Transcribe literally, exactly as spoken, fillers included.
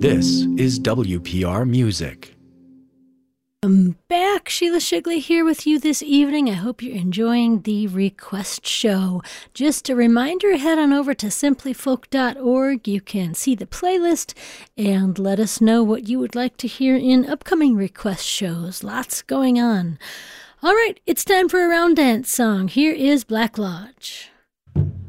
This is W P R Music. I'm back. Sheila Shigley here with you this evening. I hope you're enjoying the request show. Just a reminder, head on over to simply folk dot org. You can see the playlist and let us know what you would like to hear in upcoming request shows. Lots going on. All right, it's time for a round dance song. Here is Black Lodge.